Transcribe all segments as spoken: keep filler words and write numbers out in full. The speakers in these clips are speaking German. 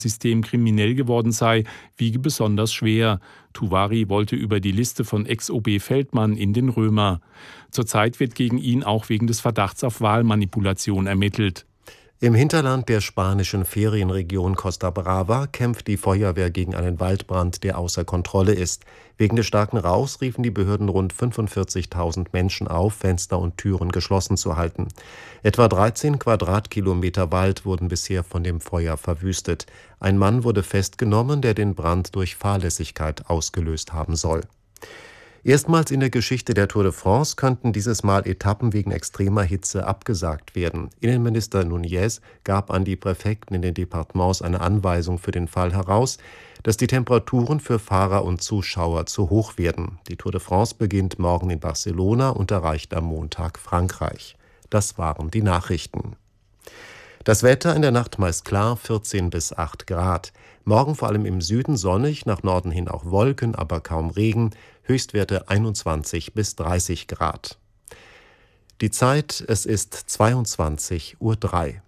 System kriminell geworden sei, wiege besonders schwer. Tuwari wollte über die Liste von Ex-O B Feldmann in den Römer. Zurzeit wird gegen ihn auch wegen des Verdachts auf Wahlmanipulation ermittelt. Im Hinterland der spanischen Ferienregion Costa Brava kämpft die Feuerwehr gegen einen Waldbrand, der außer Kontrolle ist. Wegen des starken Rauchs riefen die Behörden rund fünfundvierzigtausend Menschen auf, Fenster und Türen geschlossen zu halten. Etwa dreizehn Quadratkilometer Wald wurden bisher von dem Feuer verwüstet. Ein Mann wurde festgenommen, der den Brand durch Fahrlässigkeit ausgelöst haben soll. Erstmals in der Geschichte der Tour de France könnten dieses Mal Etappen wegen extremer Hitze abgesagt werden. Innenminister Núñez gab an die Präfekten in den Departements eine Anweisung für den Fall heraus, dass die Temperaturen für Fahrer und Zuschauer zu hoch werden. Die Tour de France beginnt morgen in Barcelona und erreicht am Montag Frankreich. Das waren die Nachrichten. Das Wetter in der Nacht meist klar, vierzehn bis acht Grad. Morgen vor allem im Süden sonnig, nach Norden hin auch Wolken, aber kaum Regen. Höchstwerte einundzwanzig bis dreißig Grad. Die Zeit, es ist zweiundzwanzig Uhr drei.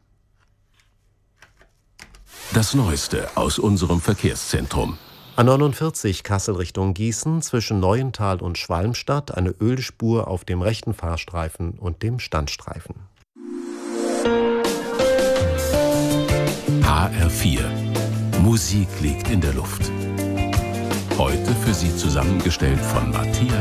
Das Neueste aus unserem Verkehrszentrum. A neunundvierzig Kassel Richtung Gießen zwischen Neuental und Schwalmstadt eine Ölspur auf dem rechten Fahrstreifen und dem Standstreifen. H R vier. Musik liegt in der Luft. Heute für Sie zusammengestellt von Matthias